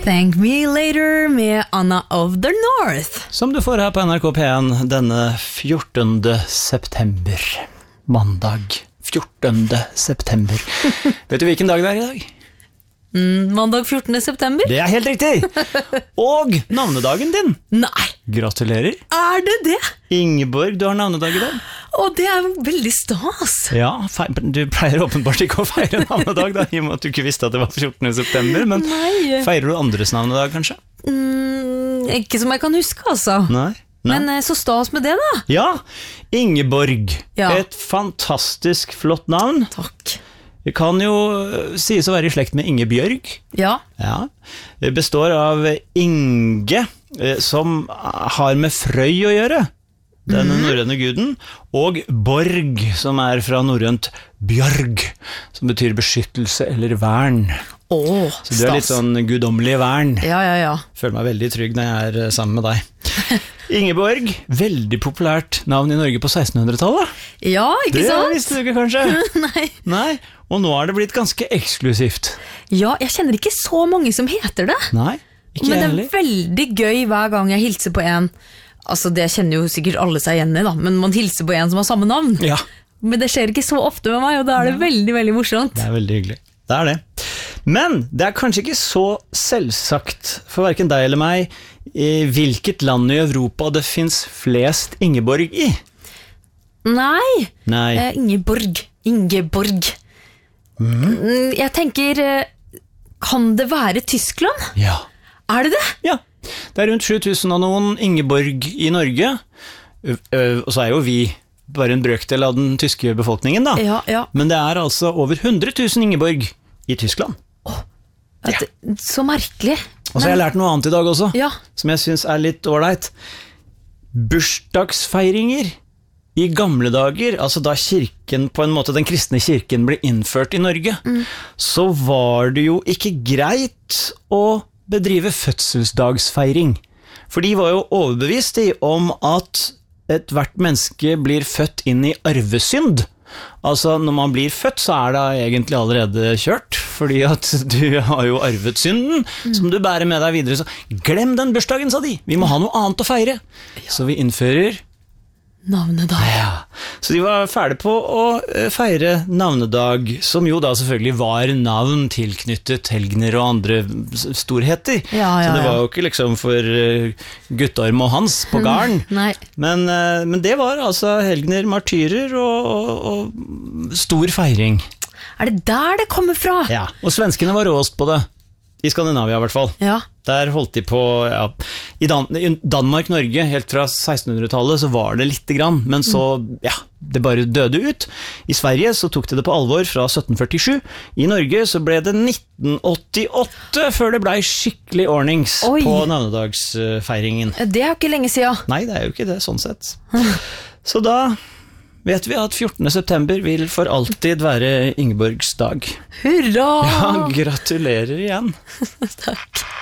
Thank Me Later med Anna of the North. Som du får her på NRK P1 denne 14. september. Mandag 14. september. Vet du hvilken dag det er i dag? Mandag 14. september? Det er helt riktig! Og navnedagen din. Nei, Gratulerer. er det det? Ingeborg, du har navnedag i dag. Og det er veldig stas. Ja, du pleier åpenbart ikke å feire navnedag da, i og med at du ikke visste at det var 14. september, men Nei. feirer du andres navnedag kanskje? Ikke som jeg kan huske, altså. Nei. Men så stas med det da. Ja, Ingeborg. Ja. Et fantastisk flott navn. Takk. Det kan jo sies å være i slekt med Ingebjørg. Ja. Ja. Det består av Inge, som har med Frøy å gjøre, denne norrøne guden, og Borg, som er fra norrønt Bjørg, som betyr beskyttelse eller vern. Så du er litt sånn gudomlig vern. Ja. Føler meg veldig trygg når jeg er sammen med deg. Ingeborg, veldig populært navn i Norge på 1600-tallet. Ja, ikke sant? Det visste du ikke kanskje? Nei. Og nå er det blitt ganske eksklusivt. Ja, jeg kjenner ikke så mange som heter det. Nei, ikke Men det heller. er veldig gøy hver gang jeg hilser på en. Altså, det kjenner jo sikkert alle seg igjen i da, men man hilser på en som har samme navn. Ja, Men det skjer ikke så ofte med meg, og da er det veldig, veldig morsomt. det er veldig hyggelig. Det er det. Men det er kanskje ikke så selvsagt for hverken deg eller meg i hvilket land i Europa det finnes flest Ingeborg i. Nei, Nei. Ingeborg. Jeg tenker, kan det være Tyskland? Ja. Er det det? Ja. Det er rundt 7000 og noen Ingeborg i Norge, og så er jo vi bare en brøkdel av den tyske befolkningen da. Ja. Men det er altså over 100 000 Ingeborg i Tyskland. Så merkelig. Og så har jeg lært noe annet i dag også, Ja. som jeg synes er litt ålreit. Bursdagsfeiringer i gamle dager, altså da kirken på en måte, den kristne kirken ble innført i Norge, så var det jo ikke greit å bedrive fødselsdagsfeiring. For de var jo overbevist om at et hvert menneske blir født inn i arvesynd. Altså, når man blir født, så er det egentlig allerede kjørt, fordi at du har jo arvet synden, som du bærer med deg videre. Så glem den bursdagen, sa de. Vi må ha noe annet å feire. Så vi innfører Navnedag. Ja. Så de var ferdige på å feire navnedag, som jo da selvfølgelig var navn tilknyttet helgener og andre storheter. Ja. Så det var jo ikke liksom for Guttorm og Hans på garden. Nei. Men det var altså helgener, martyrer og stor feiring. Er det der det kommer fra? Ja, og svenskene var råest på det. I Skandinavia i hvert fall. Ja. Der holdt de på, i Danmark, Norge, helt fra 1600-tallet så var det litt grann, men så, det bare døde ut. I Sverige så tok de det på alvor fra 1747. I Norge så ble det 1988 før det ble skikkelig ordnings på navnedagsfeiringen. Det er jo ikke lenge siden. Nei, det er jo ikke det, sånn sett. Så da vet vi at 14. september vil for alltid være Ingeborgs dag. Hurra! Ja, gratulerer igjen. Takk.